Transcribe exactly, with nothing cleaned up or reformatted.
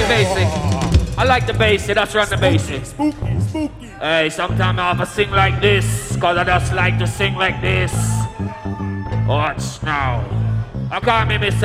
the basic. I like the basic, that's run the basic. Spooky, spooky. Hey, sometimes I have to sing like this, cause I just like to sing like this. Watch now. I call me Mister